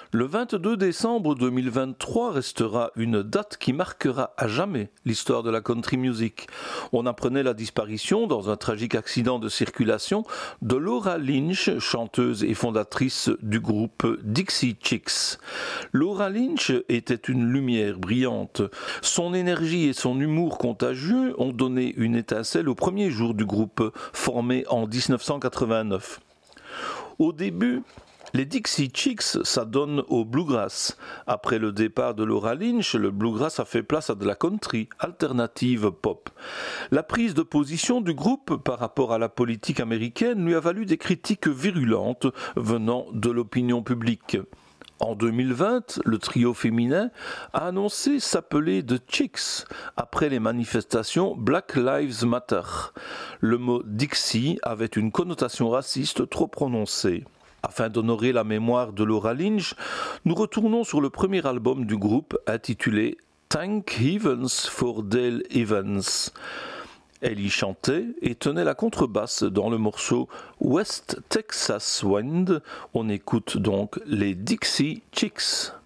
Le 22 décembre 2023 restera une date qui marquera à jamais l'histoire de la country music. On apprenait la disparition, dans un tragique accident de circulation, de Laura Lynch, chanteuse et fondatrice du groupe Dixie Chicks. Laura Lynch était une lumière brillante. Son énergie et son humour contagieux ont donné une étincelle au premier jour du groupe, formé en 1989. Au début, les Dixie Chicks s'adonnent au bluegrass. Après le départ de Laura Lynch, le bluegrass a fait place à de la country, alternative pop. La prise de position du groupe par rapport à la politique américaine lui a valu des critiques virulentes venant de l'opinion publique. En 2020, le trio féminin a annoncé s'appeler The Chicks après les manifestations Black Lives Matter. Le mot Dixie avait une connotation raciste trop prononcée. Afin d'honorer la mémoire de Laura Lynch, nous retournons sur le premier album du groupe intitulé Thank Heavens for Dale Evans. Elle y chantait et tenait la contrebasse dans le morceau West Texas Wind. On écoute donc les Dixie Chicks.